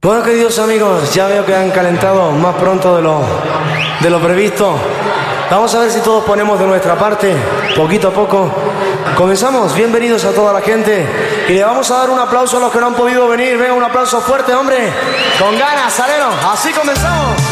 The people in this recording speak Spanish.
Bueno, queridos amigos, ya veo que han calentado más pronto de lo previsto. Vamos a ver si todos ponemos de nuestra parte, poquito a poco. Comenzamos, bienvenidos a toda la gente. Y le vamos a dar un aplauso a los que no han podido venir. Venga, un aplauso fuerte, hombre. Con ganas, Salero. Así comenzamos.